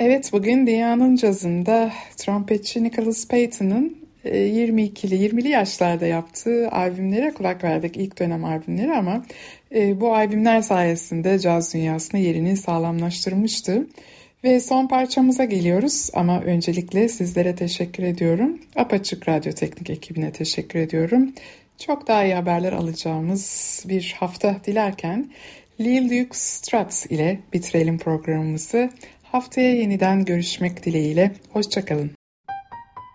Evet, bugün dünyanın cazında trompetçi Nicholas Payton'ın 20'li yaşlarda yaptığı albümlere kulak verdik. İlk dönem albümleri ama bu albümler sayesinde caz dünyasına yerini sağlamlaştırmıştı. Ve son parçamıza geliyoruz ama öncelikle sizlere teşekkür ediyorum. Apaçık Radyo Teknik ekibine teşekkür ediyorum. Çok daha iyi haberler alacağımız bir hafta dilerken Lil Duke Strut ile bitirelim programımızı. Haftaya yeniden görüşmek dileğiyle. Hoşça kalın.